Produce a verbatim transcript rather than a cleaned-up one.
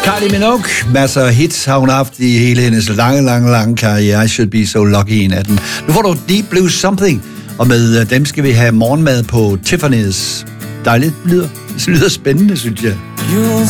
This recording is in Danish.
Kylie Minogue, masser af hits har hun haft i hele hendes lange, lange, lange karriere. I should be so lucky, en af dem. Nu får du Deep Blue Something, og med dem skal vi have morgenmad på Tiffany's. Dejligt lyder. Det lyder spændende, synes jeg.